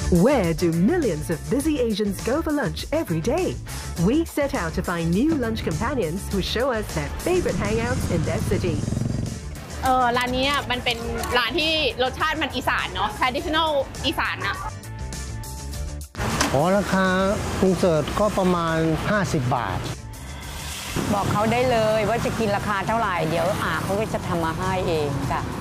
Where do millions of busy Asians go for lunch every day? We set out to find new lunch companions who show us their favorite hangouts in their city. ร้านนี้มันเป็นร้านที่รสชาติมันอีสานเนาะ traditional อีสานนะราคาปรุงเสิร์ฟก็ประมาณ50 บาทบอกเขาได้เลยว่าจะกินราคาเท่าไหร่เดี๋ยวเขาก็จะทำมาให้เองค่ะ